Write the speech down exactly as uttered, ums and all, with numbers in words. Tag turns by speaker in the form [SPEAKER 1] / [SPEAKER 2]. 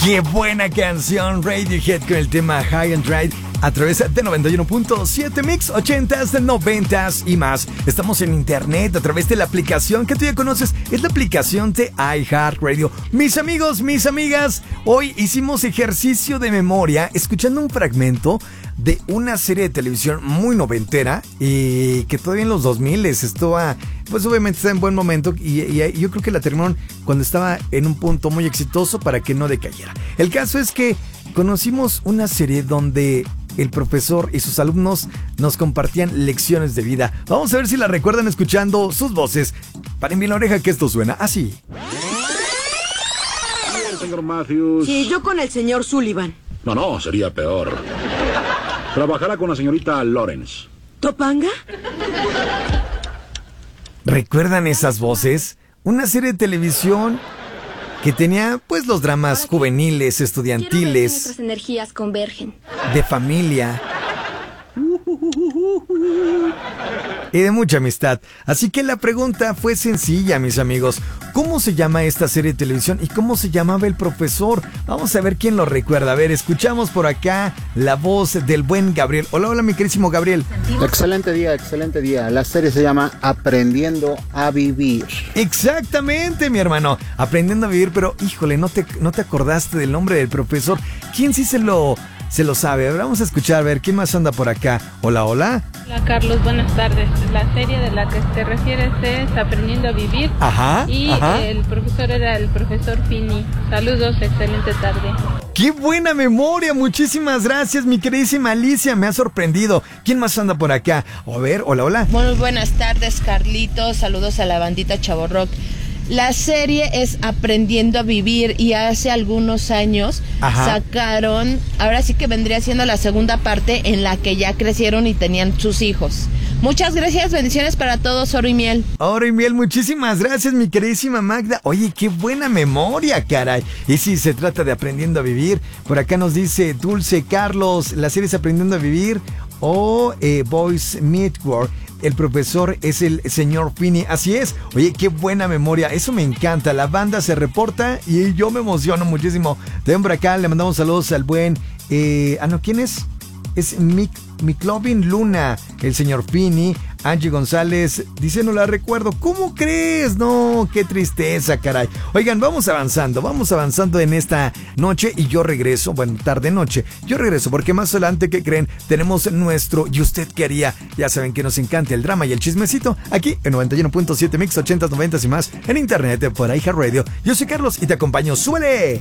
[SPEAKER 1] Qué buena canción, Radiohead con el tema High and Dry a través de noventa y uno punto siete Mix, ochentas, noventas y más. Estamos en internet a través de la aplicación que tú ya conoces, es la aplicación de iHeartRadio. Mis amigos, mis amigas, hoy hicimos ejercicio de memoria escuchando un fragmento de una serie de televisión muy noventera y que todavía en los dos mil estaba, pues obviamente está en buen momento y, y yo creo que la terminaron cuando estaba en un punto muy exitoso para que no decayera. El caso es que conocimos una serie donde el profesor y sus alumnos nos compartían lecciones de vida. Vamos a ver si la recuerdan escuchando sus voces. Paren bien la oreja que esto suena así.
[SPEAKER 2] Sí, señor Matthews.
[SPEAKER 3] Sí, yo con el señor Sullivan.
[SPEAKER 2] No, no, sería peor. Trabajará con la señorita Lawrence.
[SPEAKER 3] ¿Topanga?
[SPEAKER 1] ¿Recuerdan esas voces? Una serie de televisión que tenía pues los dramas juveniles, estudiantiles,
[SPEAKER 4] nuestras energías convergen,
[SPEAKER 1] de familia y de mucha amistad. Así que la pregunta fue sencilla, mis amigos. ¿Cómo se llama esta serie de televisión y cómo se llamaba el profesor? Vamos a ver quién lo recuerda. A ver, escuchamos por acá la voz del buen Gabriel. Hola, hola, mi querísimo Gabriel.
[SPEAKER 5] Excelente día, excelente día. La serie se llama Aprendiendo a Vivir.
[SPEAKER 1] Exactamente, mi hermano. Aprendiendo a Vivir, pero híjole, no te, no te acordaste del nombre del profesor. ¿Quién sí se lo... se lo sabe? A ver, vamos a escuchar, a ver, ¿quién más anda por acá? Hola, hola.
[SPEAKER 6] Hola, Carlos, buenas tardes. La serie de la que te refieres es Aprendiendo a Vivir.
[SPEAKER 1] Ajá,
[SPEAKER 6] Y
[SPEAKER 1] ajá.
[SPEAKER 6] el profesor era el profesor Finney. Saludos, excelente tarde.
[SPEAKER 1] ¡Qué buena memoria! Muchísimas gracias, mi queridísima Alicia, me ha sorprendido. ¿Quién más anda por acá? A ver, hola, hola.
[SPEAKER 7] Muy buenas tardes, Carlitos. Saludos a la bandita Chavo Rock. La serie es Aprendiendo a Vivir y hace algunos años
[SPEAKER 1] Ajá.
[SPEAKER 7] sacaron, ahora sí que vendría siendo la segunda parte en la que ya crecieron y tenían sus hijos. Muchas gracias, bendiciones para todos, oro y miel.
[SPEAKER 1] Oro y miel, muchísimas gracias, mi queridísima Magda. Oye, qué buena memoria, caray. Y sí, se trata de Aprendiendo a Vivir. Por acá nos dice Dulce Carlos, la serie es Aprendiendo a Vivir o eh, Boys Network. El profesor es el señor Finney. Así es. Oye, qué buena memoria. Eso me encanta. La banda se reporta y yo me emociono muchísimo. También por acá le mandamos saludos al buen... Eh, ah, no, ¿quién es? Es Mick, Miclovin Luna, el señor Finney. Angie González dice, no la recuerdo. ¿Cómo crees? No, qué tristeza, caray. Oigan, vamos avanzando, vamos avanzando en esta noche y yo regreso, bueno, tarde noche, yo regreso porque más adelante, ¿qué creen? Tenemos nuestro ¿Y usted qué haría? Ya saben que nos encanta el drama y el chismecito aquí en noventa y uno punto siete Mix, ochentas, noventas y más en internet por iHeartRadio. Yo soy Carlos y te acompaño. ¡Súbele!